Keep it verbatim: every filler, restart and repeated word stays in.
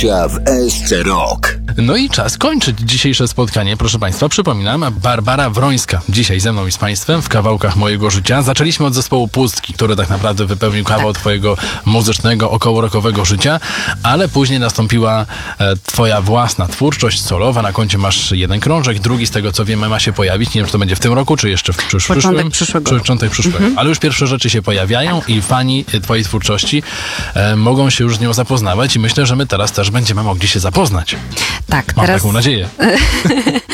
w S C Rock. No i czas kończyć dzisiejsze spotkanie, proszę Państwa. Przypominam, Barbara Wrońska dzisiaj ze mną i z Państwem w kawałkach mojego życia. Zaczęliśmy od zespołu Pustki, który tak naprawdę wypełnił kawał tak. Twojego muzycznego, okołorockowego życia, ale później nastąpiła e, Twoja własna twórczość solowa. Na koncie masz jeden krążek, drugi z tego co wiemy ma się pojawić. Nie wiem, czy to będzie w tym roku, czy jeszcze w przysz- Początek przyszłym. przyszłego. Początek przyszłego. Mhm. Ale już pierwsze rzeczy się pojawiają i fani Twojej twórczości e, mogą się już z nią zapoznawać i myślę, że my teraz też będziemy mogli się zapoznać. Tak, Mam teraz... taką nadzieję.